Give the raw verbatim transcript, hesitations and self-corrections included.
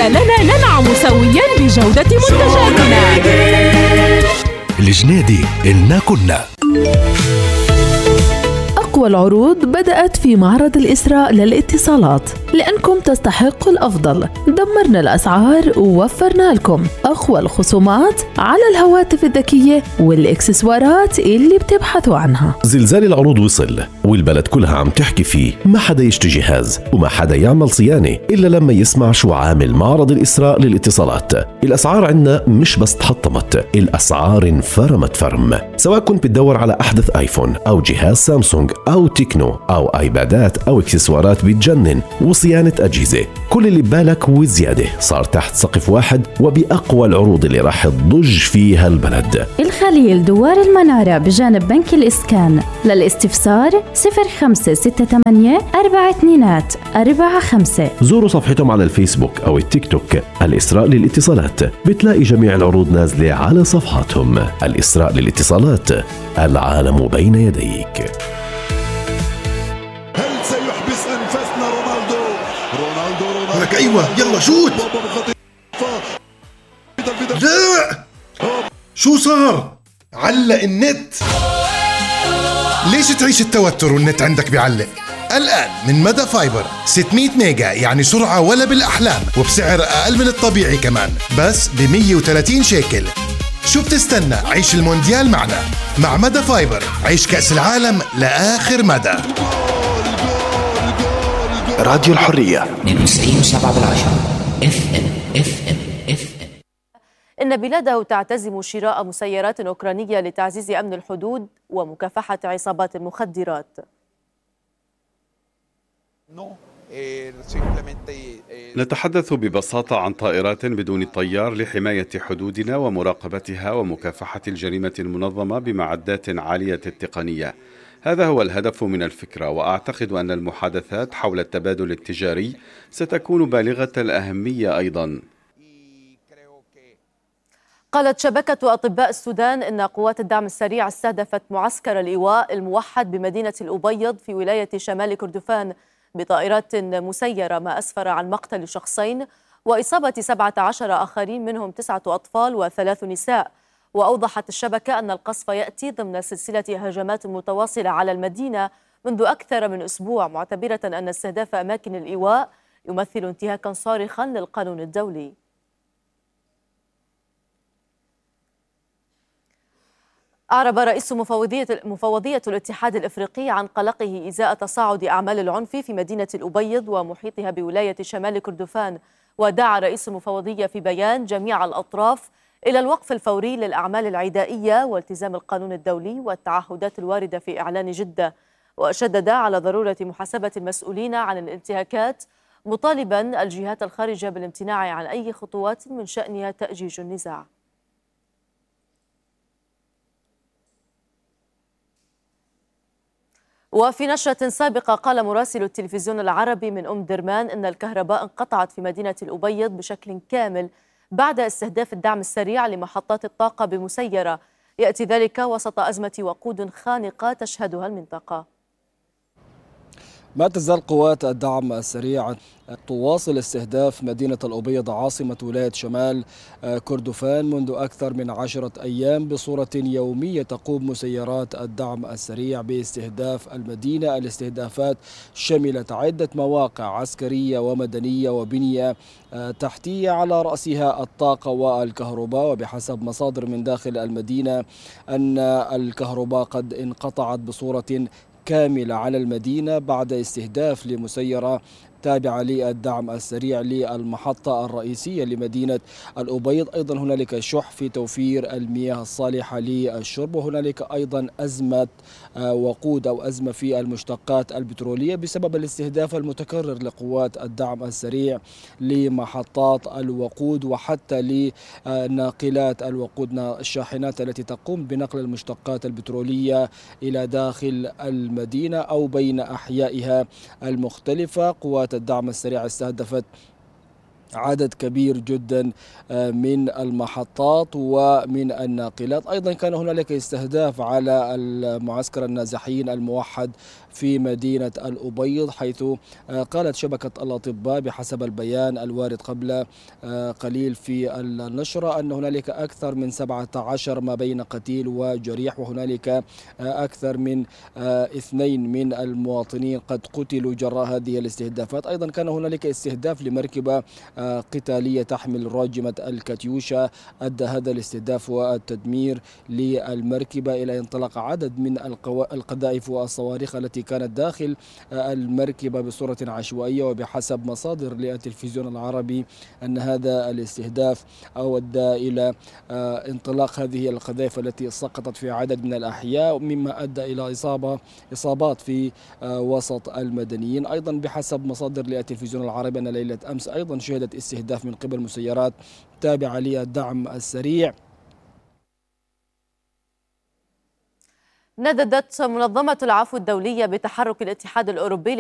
لنا ننعم سويا بجودة منتجاتنا. الجنيدي إلنا كنا. أقوى العروض بدأت في معرض الإسراء للاتصالات، لأنكم تستحقوا الأفضل. دمرنا الأسعار ووفرنا لكم أقوى الخصومات على الهواتف الذكية والإكسسوارات اللي بتبحثوا عنها. زلزال العروض وصل والبلد كلها عم تحكي فيه. ما حدا يشتري جهاز وما حدا يعمل صيانة إلا لما يسمع شو عامل معرض الإسراء للاتصالات. الأسعار عنا مش بس تحطمت، الأسعار انفرمت فرم. سواء كنت بتدور على أحدث آيفون أو جهاز سامسونج أو تكنو أو آيبادات أو إكسسوارات بتجنن وصيانة أجهزة، كل اللي ببالك وزيادة صار تحت سقف واحد وبأقوى العروض اللي راح تضج فيها البلد. الخليل دوار المنارة بجانب بنك الإسكان. للاستفسار صفر خمسة ستة ثمانية أربعة اثنين أربعة خمسة. زوروا صفحتهم على الفيسبوك أو التيك توك الإسراء للاتصالات، بتلاقي جميع العروض نازلة على صفحاتهم. الإسراء للاتصالات، العالم بين يديك. لك ايوه يلا شوت. لا شو صار؟ علق النت. ليش تعيش التوتر والنت عندك بيعلق؟ الآن من مدى فايبر ستمية ميجا، يعني سرعة ولا بالأحلام، وبسعر أقل من الطبيعي كمان، بس ب مية وثلاثين شيكل. شو بتستنى؟ عيش المونديال معنا. مع مدى فايبر عيش كأس العالم لآخر مدى. راديو الحرية اثنين وتسعين وسبعة بالعشرة اف ام اف ام اف ام. إن بلاده تعتزم شراء مسيرات أوكرانية لتعزيز أمن الحدود ومكافحة عصابات المخدرات. نتحدث ببساطة عن طائرات بدون الطيار لحماية حدودنا ومراقبتها ومكافحة الجريمة المنظمة بمعدات عالية التقنية. هذا هو الهدف من الفكرة، وأعتقد أن المحادثات حول التبادل التجاري ستكون بالغة الأهمية أيضا. قالت شبكة أطباء السودان إن قوات الدعم السريع استهدفت معسكر الإيواء الموحد بمدينة الأبيض في ولاية شمال كردفان بطائرات مسيرة، ما أسفر عن مقتل شخصين وإصابة سبعة عشر آخرين منهم تسعة أطفال وثلاث نساء. وأوضحت الشبكة أن القصف يأتي ضمن سلسلة هجمات متواصلة على المدينة منذ أكثر من أسبوع، معتبرة أن استهداف أماكن الإيواء يمثل انتهاكا صارخا للقانون الدولي. أعرب رئيس مفوضية مفوضية الاتحاد الإفريقي عن قلقه إزاء تصاعد أعمال العنف في مدينة الأبيض ومحيطها بولاية شمال كردفان، ودعا رئيس المفوضية في بيان جميع الأطراف إلى الوقف الفوري للأعمال العدائية والتزام القانون الدولي والتعهدات الواردة في إعلان جدة، وشدد على ضرورة محاسبة المسؤولين عن الانتهاكات، مطالبا الجهات الخارجة بالامتناع عن أي خطوات من شأنها تأجيج النزاع. وفي نشرة سابقة قال مراسل التلفزيون العربي من أم درمان أن الكهرباء انقطعت في مدينة الأبيض بشكل كامل بعد استهداف الدعم السريع لمحطات الطاقة بمسيرة، يأتي ذلك وسط أزمة وقود خانقة تشهدها المنطقة. ما تزال قوات الدعم السريع تواصل استهداف مدينة الأبيض عاصمة ولاية شمال كردفان منذ أكثر من عشرة أيام بصورة يومية. تقوم مسيرات الدعم السريع باستهداف المدينة. الاستهدافات شملت عدة مواقع عسكرية ومدنية وبنية تحتية على رأسها الطاقة والكهرباء، وبحسب مصادر من داخل المدينة أن الكهرباء قد انقطعت بصورة كاملة على المدينة بعد استهداف لمسيرة تابعة للدعم السريع للمحطة الرئيسية لمدينة الأبيض. أيضا هنالك شح في توفير المياه الصالحة للشرب، وهنالك أيضا أزمة وقود أو أزمة في المشتقات البترولية بسبب الاستهداف المتكرر لقوات الدعم السريع لمحطات الوقود وحتى لناقلات الوقود، الشاحنات التي تقوم بنقل المشتقات البترولية إلى داخل المدينة أو بين أحيائها المختلفة. قوات الدعم السريع استهدفت عدد كبير جدا من المحطات ومن الناقلات. أيضا كان هنالك استهداف على المعسكر النازحين الموحد في مدينة الأبيض، حيث قالت شبكة الأطباء بحسب البيان الوارد قبل قليل في النشرة أن هنالك أكثر من سبعة عشر ما بين قتيل وجريح، وهنالك أكثر من اثنين من المواطنين قد قتلوا جراء هذه الاستهدافات. أيضا كان هنالك استهداف لمركبة قتالية تحمل راجمة الكاتيوشا، أدى هذا الاستهداف والتدمير للمركبة إلى انطلاق عدد من القذائف والصواريخ التي كانت داخل المركبة بصورة عشوائية. وبحسب مصادر للتلفزيون العربي أن هذا الاستهداف أودى إلى انطلاق هذه القذائف التي سقطت في عدد من الأحياء، مما أدى إلى إصابة إصابات في وسط المدنيين. أيضا بحسب مصادر للتلفزيون العربي أن ليلة أمس أيضا شهدت استهداف من قبل مسيرات تابعة للدعم السريع. نددت منظمة العفو الدولية بتحرك الاتحاد الأوروبي